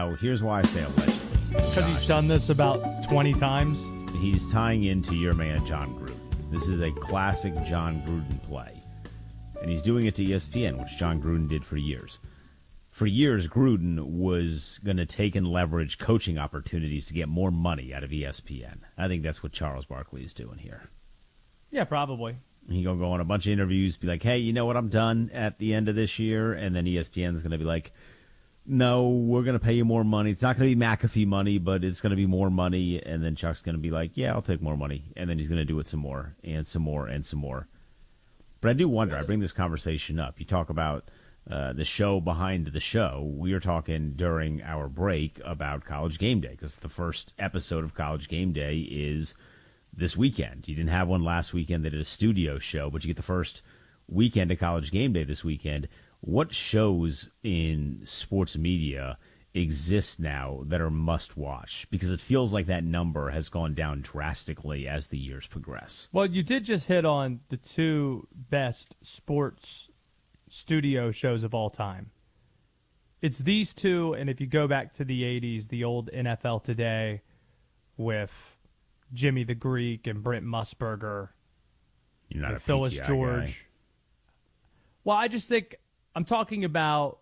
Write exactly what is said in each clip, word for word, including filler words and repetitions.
Now, here's why I say allegedly. Because he's done this about twenty times? He's tying into your man, John Gruden. This is a classic John Gruden play. And he's doing it to E S P N, which John Gruden did for years. For years, Gruden was going to take and leverage coaching opportunities to get more money out of E S P N. I think that's what Charles Barkley is doing here. Yeah, probably. He's going to go on a bunch of interviews, be like, hey, you know what, I'm done at the end of this year. And then E S P N is going to be like, no, we're going to pay you more money. It's not going to be McAfee money, but it's going to be more money. And then Chuck's going to be like, yeah, I'll take more money. And then he's going to do it some more and some more and some more. But I do wonder, I bring this conversation up. You talk about uh, the show behind the show. We were talking during our break about College Game Day because the first episode of College Game Day is this weekend. You didn't have one last weekend. They did a studio show, but you get the first weekend of College Game Day this weekend. What shows in sports media exist now that are must-watch? Because it feels like that number has gone down drastically as the years progress. Well, you did just hit on the two best sports studio shows of all time. It's these two, and if you go back to the eighties, the old N F L Today with Jimmy the Greek and Brent Musburger, You're not a Phyllis P T I George. guy. Well, I just think I'm talking about,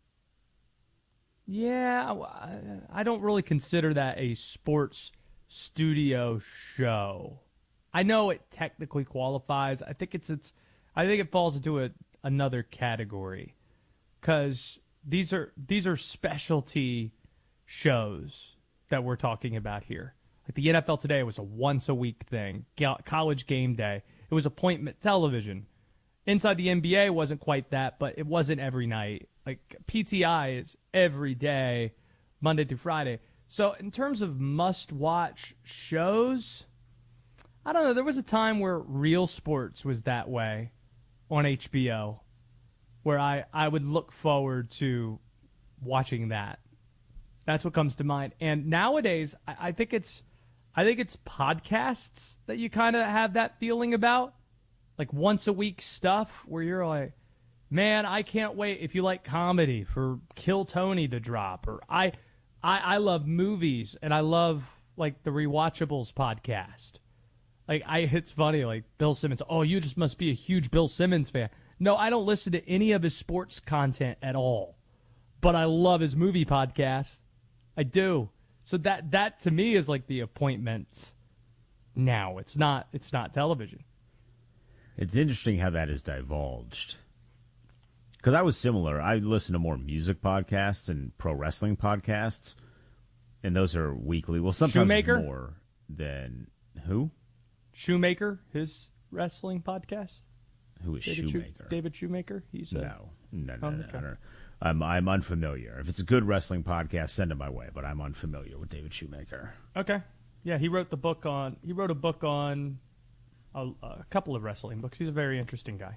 yeah, I don't really consider that a sports studio show. I know it technically qualifies. I think it's it's. I think it falls into a, another category because these are these are specialty shows that we're talking about here. Like the N F L Today was a once a week thing. College Game Day, it was appointment television. Inside the N B A wasn't quite that, but it wasn't every night. Like P T I is every day, Monday through Friday. So in terms of must-watch shows, I don't know. There was a time where Real Sports was that way on H B O, where I, I would look forward to watching that. That's what comes to mind. And nowadays, I, I think it's I think it's podcasts that you kind of have that feeling about. Like once a week stuff where you're like, man, I can't wait if you like comedy for Kill Tony to drop. Or I, I, I love movies and I love like the Rewatchables podcast. Like I, it's funny. Like Bill Simmons. Oh, you just must be a huge Bill Simmons fan. No, I don't listen to any of his sports content at all, but I love his movie podcast. I do. So that that to me is like the appointments. Now it's not. It's not television. It's interesting how that is divulged. Because I was similar. I listen to more music podcasts and pro wrestling podcasts, and those are weekly. Well, sometimes Shoemaker? more than who? Shoemaker, his wrestling podcast. Who is David Shoemaker? Shoe- David Shoemaker. He's a, no, no, no, Oh, no. okay. I don't, I'm I'm unfamiliar. If it's a good wrestling podcast, send it my way. But I'm unfamiliar with David Shoemaker. Okay. Yeah, he wrote the book on. He wrote a book on a, a couple of wrestling books. He's a very interesting guy.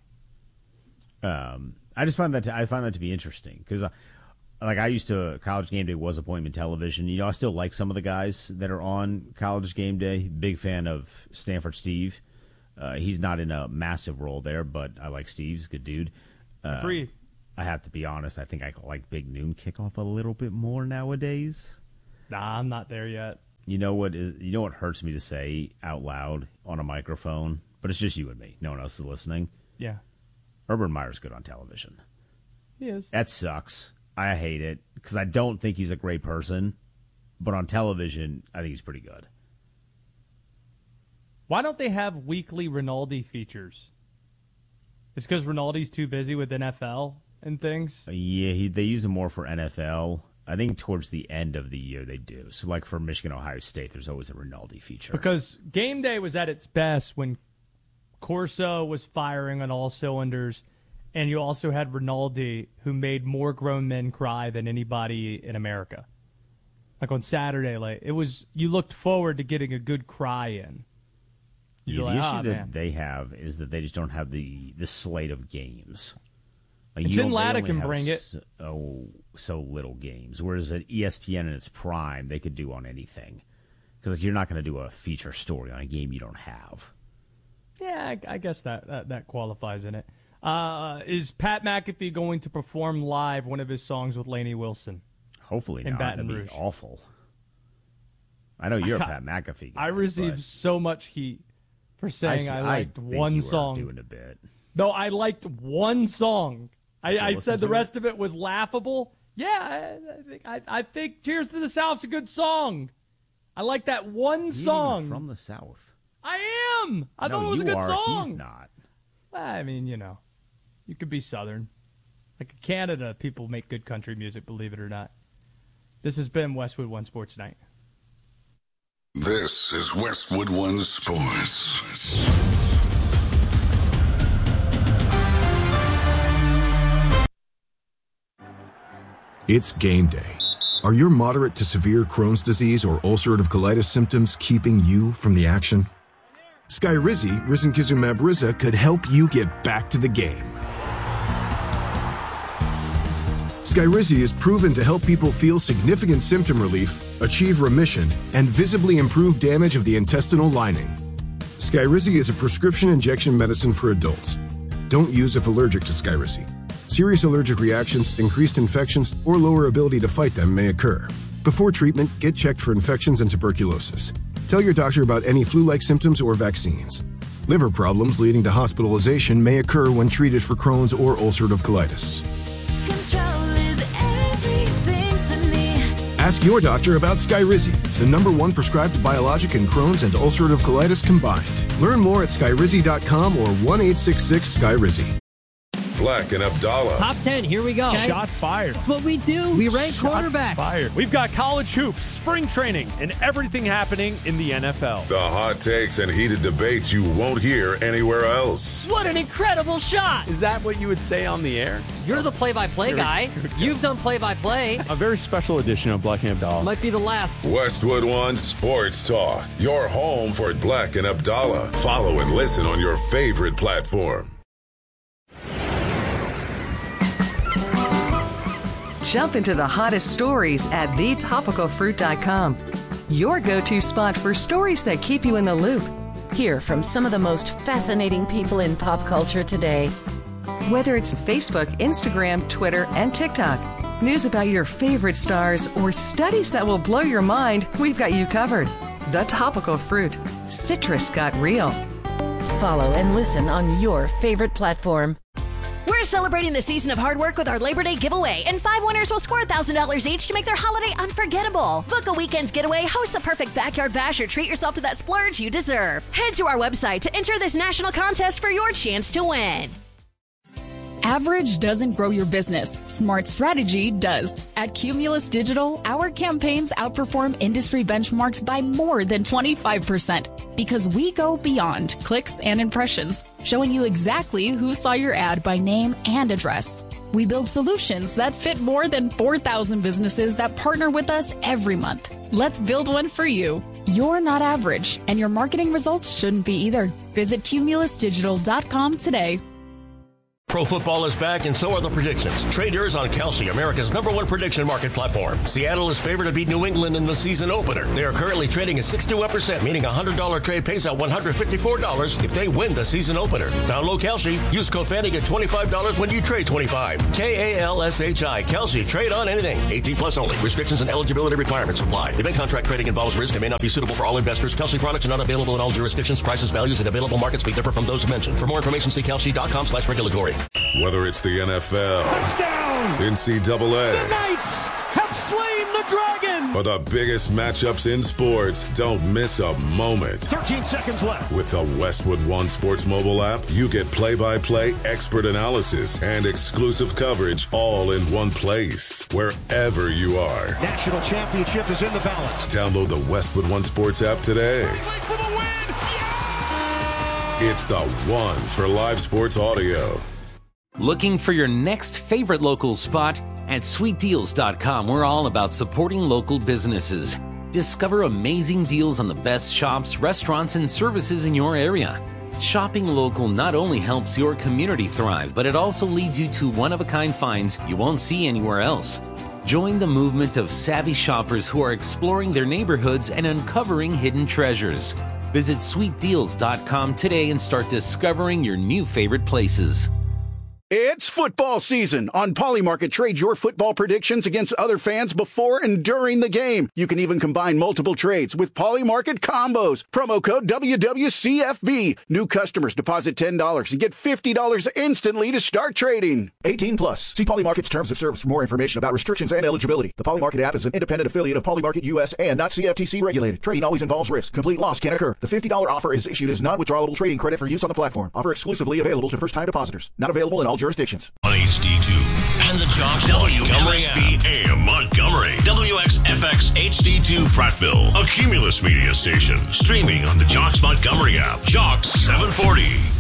Um, I just find that to, I find that to be interesting because, uh, like, I used to College Game Day was appointment television. You know, I still like some of the guys that are on College Game Day. Big fan of Stanford Steve. Uh, he's not in a massive role there, but I like Steve. He's a good dude. Uh, Agreed. I have to be honest. I think I like Big Noon Kickoff a little bit more nowadays. Nah, I'm not there yet. You know what is? You know what hurts me to say out loud on a microphone, but it's just you and me. No one else is listening. Yeah, Urban Meyer's good on television. he is. That sucks. I hate it because I don't think he's a great person, but on television, I think he's pretty good. Why don't they have weekly Rinaldi features? It's because Rinaldi's too busy with N F L and things. Uh, Yeah, he, they use him more for N F L. I think towards the end of the year they do. So, like for Michigan, Ohio State, there's always a Rinaldi feature. Because Game Day was at its best when Corso was firing on all cylinders, and you also had Rinaldi, who made more grown men cry than anybody in America. Like on Saturday, like it was, you looked forward to getting a good cry in. Yeah, You're the like, issue ah, that man. they have is that they just don't have the, the slate of games. Like, And you Jim don't- they Latta only can have bring it. So, so little games. Whereas at E S P N in its prime, they could do on anything. Because like, you're not going to do a feature story on a game you don't have. Yeah, I, I guess that, that that qualifies in it. Uh, is Pat McAfee going to perform live one of his songs with Lainey Wilson? Hopefully in not. Baton That'd Rouge. be awful. I know you're I, a Pat McAfee guy. I received but so much heat for saying I, I liked think one you song. Were doing a bit. No, I liked one song. I, I said the rest it? of it was laughable. Yeah, I, I think I, I think "Cheers to the South's" a good song. I like that one You're song. from the South. I am. I no, thought it was you a good are. song. He's not. I mean, you know, you could be Southern. Like in Canada, people make good country music, believe it or not. This has been Westwood One Sports Night. This is Westwood One Sports. It's game day. Are your moderate to severe Crohn's disease or ulcerative colitis symptoms keeping you from the action? Skyrizi, risankizumab Riza, could help you get back to the game. Skyrizi is proven to help people feel significant symptom relief, achieve remission, and visibly improve damage of the intestinal lining. Skyrizi is a prescription injection medicine for adults. Don't use if allergic to Skyrizi. Serious allergic reactions, increased infections, or lower ability to fight them may occur. Before treatment, get checked for infections and tuberculosis. Tell your doctor about any flu-like symptoms or vaccines. Liver problems leading to hospitalization may occur when treated for Crohn's or ulcerative colitis. Control is everything to me. Ask your doctor about Skyrizi, the number one prescribed biologic in Crohn's and ulcerative colitis combined. Learn more at skyrizi dot com or one eight six six Skyrizi. Black and Abdallah. Top ten, here we go. Okay. Shots fired. That's what we do. We rank Shots quarterbacks. Fired. We've got college hoops, spring training, and everything happening in the N F L. The hot takes and heated debates you won't hear anywhere else. What an incredible shot. Is that what you would say on the air? You're the play-by-play guy. You've done play-by-play. A very special edition of Black and Abdallah. Might be the last. Westwood One Sports Talk. Your home for Black and Abdallah. Follow and listen on your favorite platform. Jump into the hottest stories at the topical fruit dot com. Your go-to spot for stories that keep you in the loop. Hear from some of the most fascinating people in pop culture today. Whether it's Facebook, Instagram, Twitter, and TikTok, news about your favorite stars, or studies that will blow your mind, we've got you covered. The Topical Fruit. Citrus got real. Follow and listen on your favorite platform. We're celebrating the season of hard work with our Labor Day giveaway, and five winners will score one thousand dollars each to make their holiday unforgettable. Book a weekend's getaway, host the perfect backyard bash, or treat yourself to that splurge you deserve. Head to our website to enter this national contest for your chance to win. Average doesn't grow your business. Smart strategy does. At Cumulus Digital, our campaigns outperform industry benchmarks by more than twenty-five percent because we go beyond clicks and impressions, showing you exactly who saw your ad by name and address. We build solutions that fit more than four thousand businesses that partner with us every month. Let's build one for you. You're not average, and your marketing results shouldn't be either. Visit cumulus digital dot com today. Pro football is back, and so are the predictions. Trade yours on Kelsey, America's number one prediction market platform. Seattle is favored to beat New England in the season opener. They are currently trading at sixty-one percent, meaning a one hundred dollars trade pays out one hundred fifty-four dollars if they win the season opener. Download Kelsey. Use code Fanny, get twenty-five dollars when you trade twenty-five. K A L S H I. Kelsey. Trade on anything. eighteen plus only. Restrictions and eligibility requirements apply. Event contract trading involves risk and may not be suitable for all investors. Kelsey products are not available in all jurisdictions. Prices, values, and available markets may differ from those mentioned. For more information, see kelsey dot com slash regulatory. Whether it's the N F L, Touchdown! N C double A, The Knights have slain the dragon! or the biggest matchups in sports, don't miss a moment. thirteen seconds left. With the Westwood One Sports mobile app, you get play-by-play, expert analysis, and exclusive coverage all in one place, wherever you are. National championship is in the balance. Download the Westwood One Sports app today. For the win! Yeah! It's the one for live sports audio. Looking for your next favorite local spot? At sweet deals dot com, we're all about supporting local businesses. Discover amazing deals on the best shops, restaurants, and services in your area. Shopping local not only helps your community thrive, but it also leads you to one-of-a-kind finds you won't see anywhere else. Join the movement of savvy shoppers who are exploring their neighborhoods and uncovering hidden treasures. Visit sweet deals dot com today and start discovering your new favorite places. It's football season. On Polymarket, trade your football predictions against other fans before and during the game. You can even combine multiple trades with Polymarket combos. Promo code W W C F B. New customers deposit ten dollars and get fifty dollars instantly to start trading. eighteen plus. See Polymarket's terms of service for more information about restrictions and eligibility. The Polymarket app is an independent affiliate of Polymarket U S and not C F T C regulated. Trading always involves risk. Complete loss can occur. The fifty dollars offer is issued as non-withdrawable trading credit for use on the platform. Offer exclusively available to first-time depositors. Not available in all jurisdictions. On H D two and the Jocks W M S P A M Montgomery, W X F X H D two Prattville, a Cumulus media station, streaming on the Jocks Montgomery app. Jocks seven forty.